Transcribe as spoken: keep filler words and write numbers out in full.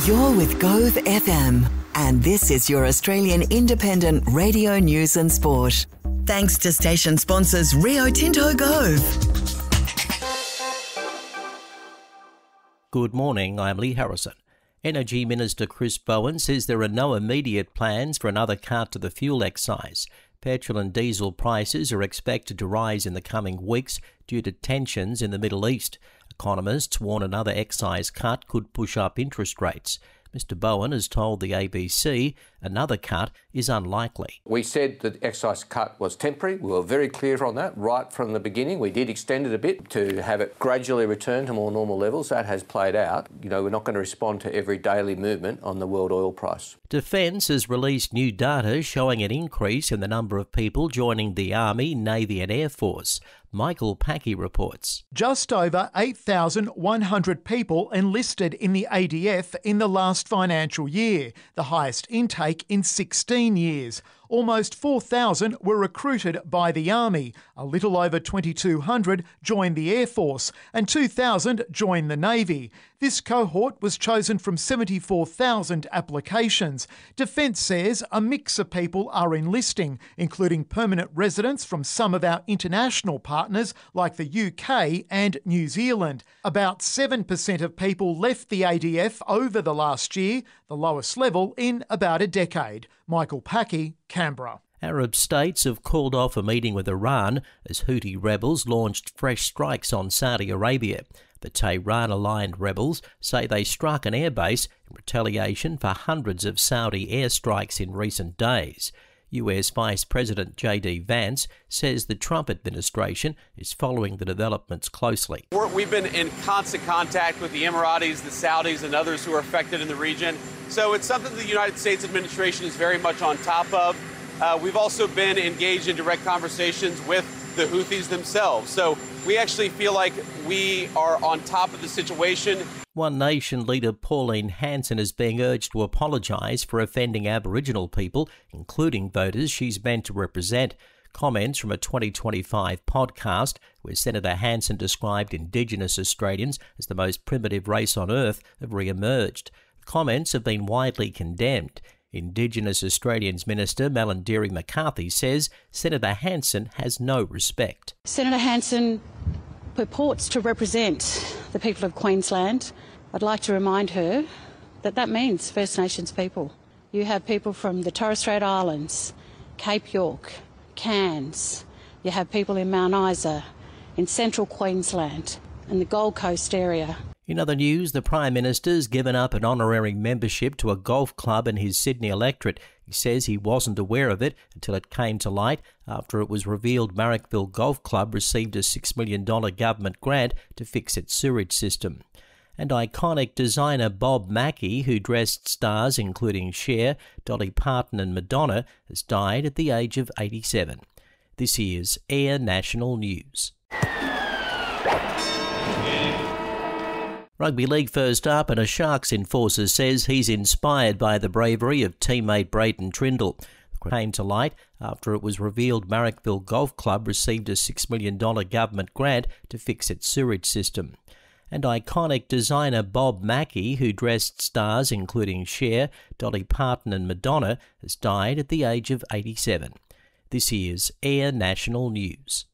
You're with Gove F M, and this is your Australian independent radio news and sport. Thanks to station sponsors Rio Tinto Gove. Good morning, I'm Lee Harrison. Energy Minister Chris Bowen says there are no immediate plans for another cut to the fuel excise. Petrol and diesel prices are expected to rise in the coming weeks due to tensions in the Middle East. Economists warn another excise cut could push up interest rates. Mister Bowen has told the A B C another cut is unlikely. We said that the excise cut was temporary. We were very clear on that right from the beginning. We did extend it a bit to have it gradually return to more normal levels. That has played out. You know, we're not going to respond to every daily movement on the world oil price. Defence has released new data showing an increase in the number of people joining the Army, Navy and Air Force. Michael Packey reports. Just over eight thousand one hundred people enlisted in the A D F in the last financial year, the highest intake in sixteen years. Almost four thousand were recruited by the Army, a little over twenty-two hundred joined the Air Force, and two thousand joined the Navy. This cohort was chosen from seventy-four thousand applications. Defence says a mix of people are enlisting, including permanent residents from some of our international partners like the U K and New Zealand. About seven percent of people left the A D F over the last year, the lowest level in about a decade. Michael Packey, Canberra. Arab states have called off a meeting with Iran as Houthi rebels launched fresh strikes on Saudi Arabia. The Tehran-aligned rebels say they struck an airbase in retaliation for hundreds of Saudi airstrikes in recent days. U S Vice President J D Vance says the Trump administration is following the developments closely. We're, we've been in constant contact with the Emiratis, the Saudis, and others who are affected in the region. So it's something the United States administration is very much on top of. Uh, we've also been engaged in direct conversations with the Houthis themselves. So we actually feel like we are on top of the situation. One Nation leader Pauline Hanson is being urged to apologise for offending Aboriginal people, including voters she's meant to represent. Comments from a twenty twenty-five podcast where Senator Hanson described Indigenous Australians as the most primitive race on earth have re-emerged. The comments have been widely condemned. Indigenous Australians Minister Malarndirri McCarthy says Senator Hanson has no respect. Senator Hanson purports to represent the people of Queensland. I'd like to remind her that that means First Nations people. You have people from the Torres Strait Islands, Cape York, Cairns. You have people in Mount Isa, in central Queensland and the Gold Coast area. In other news, the Prime Minister's given up an honorary membership to a golf club in his Sydney electorate. He says he wasn't aware of it until it came to light after it was revealed Marrickville Golf Club received a six million dollars government grant to fix its sewage system. And iconic designer Bob Mackie, who dressed stars including Cher, Dolly Parton and Madonna, has died at the age of eighty-seven. This is Air National News. Rugby League first up, and a Sharks enforcer says he's inspired by the bravery of teammate Brayton Trindle. The came to light after it was revealed Marrickville Golf Club received a six million dollars government grant to fix its sewage system. And iconic designer Bob Mackie, who dressed stars including Cher, Dolly Parton and Madonna, has died at the age of eighty-seven. This is Air National News.